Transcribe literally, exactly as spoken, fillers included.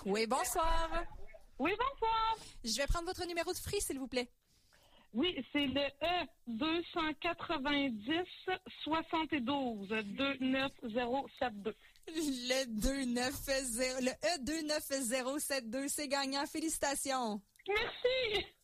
Oui, bonsoir. Oui, bonsoir. Je vais prendre votre numéro de free, s'il vous plaît. Oui, c'est le E deux cent quatre-vingt-dix soixante-douze deux neuf zéro sept deux. Le deux neuf zéro, le E deux neuf zéro sept deux, c'est gagnant. Félicitations. Merci.